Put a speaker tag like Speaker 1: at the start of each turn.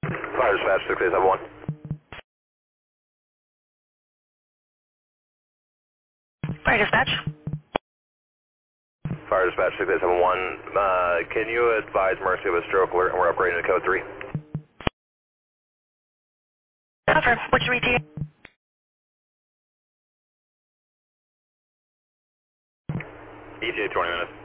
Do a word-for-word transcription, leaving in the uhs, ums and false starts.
Speaker 1: Fire dispatch six eight seven one.
Speaker 2: Fire dispatch.
Speaker 1: Fire dispatch six eight seven one. Uh, can you advise Mercy of a stroke alert and we're upgrading to code three?
Speaker 2: Cover. What's your E T A?
Speaker 1: E T A twenty minutes.